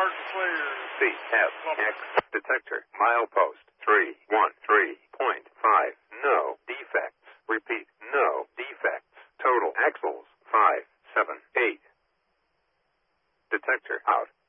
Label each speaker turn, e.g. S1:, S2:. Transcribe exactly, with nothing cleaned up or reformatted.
S1: hard and clear.
S2: C F X detector. Milepost three one three point five. No defects. Repeat. No defects. Total axles five seven eight. Detector out.